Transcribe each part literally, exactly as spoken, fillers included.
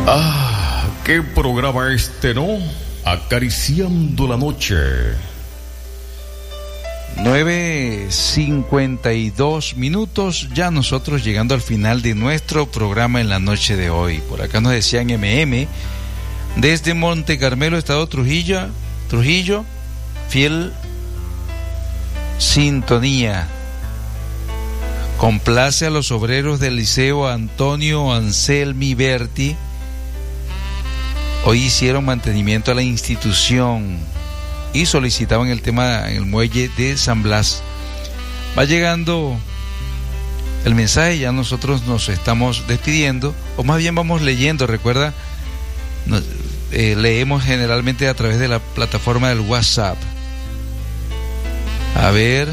Ah, qué programa este, ¿no? Acariciando la noche. nueve cincuenta y dos minutos, ya nosotros llegando al final de nuestro programa en la noche de hoy. Por acá nos decían M M, desde Monte Carmelo, Estado Trujillo, Trujillo, fiel sintonía. Complace a los obreros del Liceo Antonio Anselmi Berti. Hoy hicieron mantenimiento a la institución y solicitaban el tema en el muelle de San Blas. Va llegando el mensaje, ya nosotros nos estamos despidiendo, o más bien vamos leyendo. Recuerda, nos, eh, leemos generalmente a través de la plataforma del WhatsApp. A ver,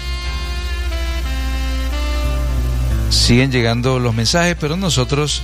siguen llegando los mensajes, pero nosotros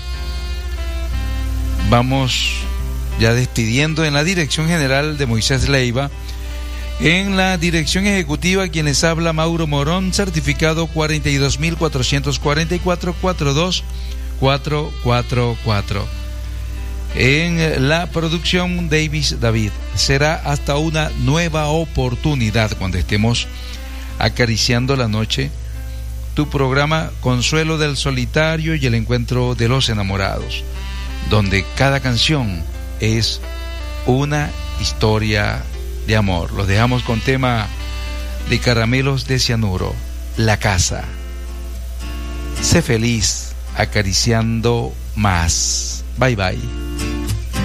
vamos ya despidiendo. En la dirección general de Moisés Leiva, en la dirección ejecutiva, quien les habla, Mauro Morón, certificado cuarenta y dos mil cuatrocientos cuarenta y cuatro, cuarenta y dos mil cuatrocientos cuarenta y cuatro. En la producción, Davis David. Será hasta una nueva oportunidad cuando estemos acariciando la noche, tu programa Consuelo del Solitario y el Encuentro de los Enamorados, donde cada canción es una historia de amor. Los dejamos con tema de Caramelos de Cianuro, La Casa. Sé feliz acariciando más. Bye bye.